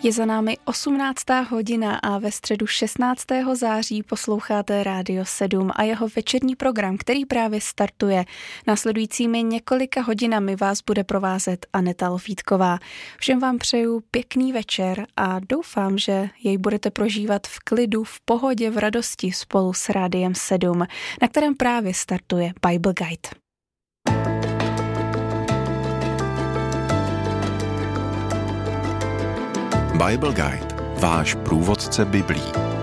Je za námi 18. hodina a ve středu 16. září posloucháte Rádio 7 a jeho večerní program, který právě startuje. Následujícími několika hodinami vás bude provázet Aneta Lofítková. Všem vám přeju pěkný večer a doufám, že jej budete prožívat v klidu, v pohodě, v radosti spolu s Rádiem 7, na kterém právě startuje Bible Guide. Bible Guide, váš průvodce Biblí.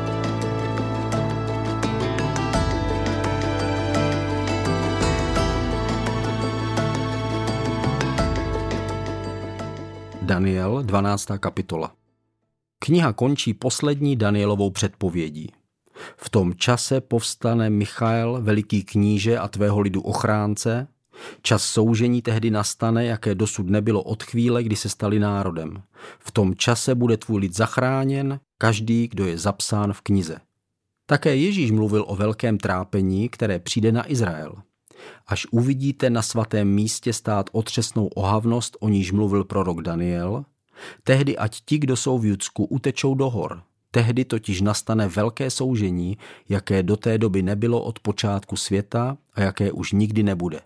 Daniel, 12. kapitola. Kniha končí poslední Danielovou předpovědí. V tom čase povstane Michael, veliký kníže a tvého lidu ochránce. Čas soužení tehdy nastane, jaké dosud nebylo od chvíle, kdy se stali národem. V tom čase bude tvůj lid zachráněn, každý, kdo je zapsán v knize. Také Ježíš mluvil o velkém trápení, které přijde na Izrael. Až uvidíte na svatém místě stát otřesnou ohavnost, o níž mluvil prorok Daniel, tehdy ať ti, kdo jsou v Judsku, utečou do hor. Tehdy totiž nastane velké soužení, jaké do té doby nebylo od počátku světa a jaké už nikdy nebude.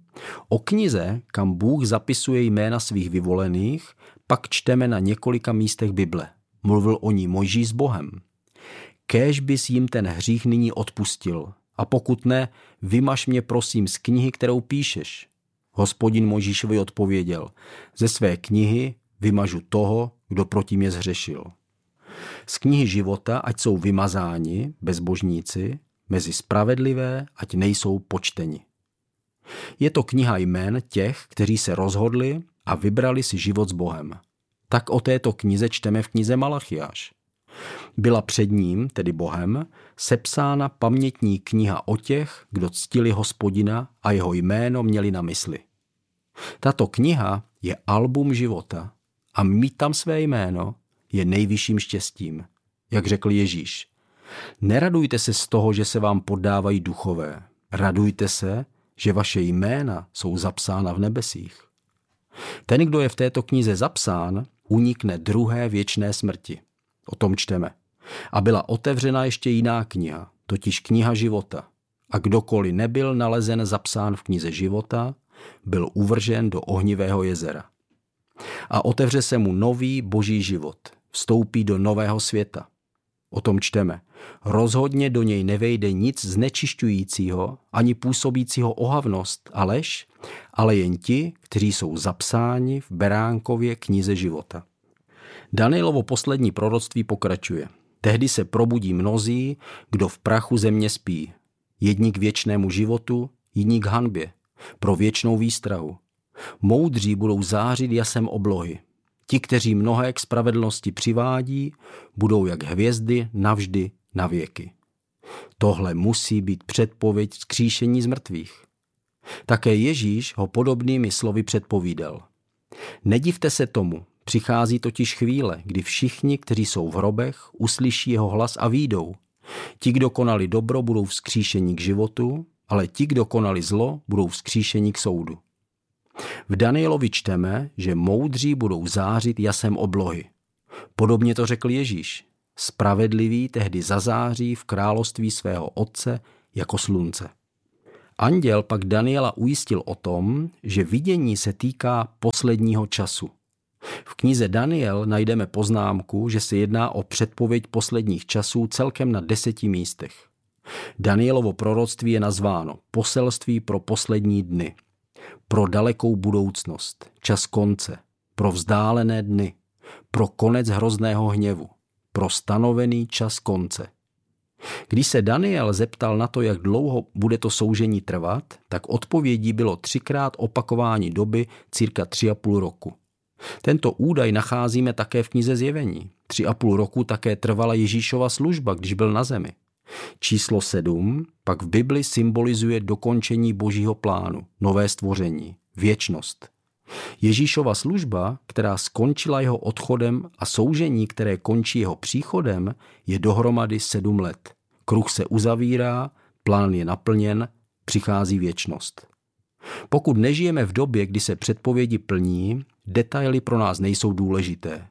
O knize, kam Bůh zapisuje jména svých vyvolených, pak čteme na několika místech Bible. Mluvil o ní Mojžíš s Bohem. Kéž bys jim ten hřích nyní odpustil. A pokud ne, vymaž mě prosím z knihy, kterou píšeš. Hospodin Mojžíšovi odpověděl, ze své knihy vymažu toho, kdo proti mě zhřešil. Z knihy života ať jsou vymazáni bezbožníci, mezi spravedlivé ať nejsou počteni. Je to kniha jmén těch, kteří se rozhodli a vybrali si život s Bohem. Tak o této knize čteme v knize Malachiáš. Byla před ním, tedy Bohem, sepsána pamětní kniha o těch, kdo ctili Hospodina a jeho jméno měli na mysli. Tato kniha je album života a mít tam své jméno je nejvyšším štěstím. Jak řekl Ježíš, neradujte se z toho, že se vám poddávají duchové. Radujte se, že vaše jména jsou zapsána v nebesích. Ten, kdo je v této knize zapsán, unikne druhé věčné smrti. O tom čteme. A byla otevřena ještě jiná kniha, totiž kniha života. A kdokoliv nebyl nalezen zapsán v knize života, byl uvržen do ohnivého jezera. A otevře se mu nový boží život. Vstoupí do nového světa. O tom čteme. Rozhodně do něj nevejde nic znečišťujícího, ani působícího ohavnost a lež, ale jen ti, kteří jsou zapsáni v Beránkově knize života. Danielovo poslední proroctví pokračuje. Tehdy se probudí mnozí, kdo v prachu země spí. Jedni k věčnému životu, jiní k hanbě, pro věčnou výstrahu. Moudří budou zářit jasem oblohy. Ti, kteří mnohé k spravedlnosti přivádí, budou jak hvězdy navždy na věky. Tohle musí být předpověď vzkříšení z mrtvých. Také Ježíš ho podobnými slovy předpovídal. Nedivte se tomu, přichází totiž chvíle, kdy všichni, kteří jsou v hrobech, uslyší jeho hlas a vyjdou. Ti, kdo konali dobro, budou vzkříšeni k životu, ale ti, kdo konali zlo, budou vzkříšeni k soudu. V Danielovi čteme, že moudří budou zářit jasem oblohy. Podobně to řekl Ježíš. Spravedlivý tehdy zazáří v království svého Otce jako slunce. Anděl pak Daniela ujistil o tom, že vidění se týká posledního času. V knize Daniel najdeme poznámku, že se jedná o předpověď posledních časů celkem na 10 místech. Danielovo proroctví je nazváno Poselství pro poslední dny. Pro dalekou budoucnost, čas konce, pro vzdálené dny, pro konec hrozného hněvu, pro stanovený čas konce. Když se Daniel zeptal na to, jak dlouho bude to soužení trvat, tak odpovědí bylo 3krát opakování doby cirka 3,5 roku. Tento údaj nacházíme také v knize Zjevení. 3,5 roku také trvala Ježíšova služba, když byl na zemi. Číslo 7 pak v Bibli symbolizuje dokončení božího plánu, nové stvoření, věčnost. Ježíšova služba, která skončila jeho odchodem a soužení, které končí jeho příchodem, je dohromady 7 let. Kruh se uzavírá, plán je naplněn, přichází věčnost. Pokud nežijeme v době, kdy se předpovědi plní, detaily pro nás nejsou důležité.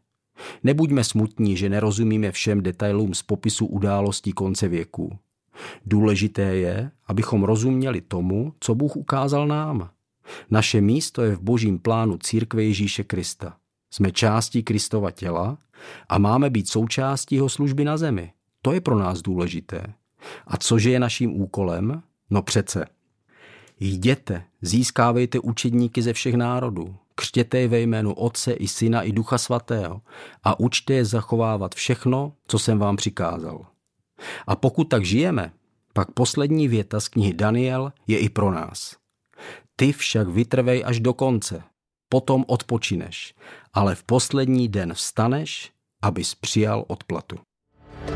Nebuďme smutní, že nerozumíme všem detailům z popisu událostí konce věků. Důležité je, abychom rozuměli tomu, co Bůh ukázal nám. Naše místo je v Božím plánu církve Ježíše Krista. Jsme částí Kristova těla a máme být součástí jeho služby na zemi. To je pro nás důležité. A cože je naším úkolem? No přece. Jděte, získávejte učedníky ze všech národů, křtěte je ve jménu Otce i Syna i Ducha Svatého a učte je zachovávat všechno, co jsem vám přikázal. A pokud tak žijeme, pak poslední věta z knihy Daniel je i pro nás. Ty však vytrvej až do konce, potom odpočineš, ale v poslední den vstaneš, abys přijal odplatu.